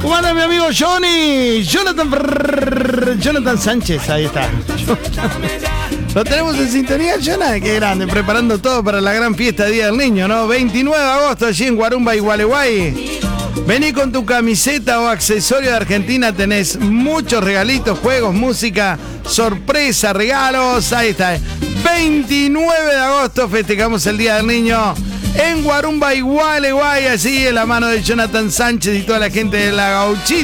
Humana, mi amigo Johnny. Jonathan Sánchez, ahí está. Lo tenemos en sintonía, Jonathan. Qué grande, preparando todo para la gran fiesta Día del Niño, ¿no? 29 de agosto, allí en Guarumba y Gualeguay. Vení con tu camiseta o accesorio de Argentina, tenés muchos regalitos, juegos, música, sorpresa, regalos. Ahí está. 29 de agosto festejamos el Día del Niño en Guarumba y Gualeguay, así en la mano de Jonathan Sánchez y toda la gente de la Gauchita.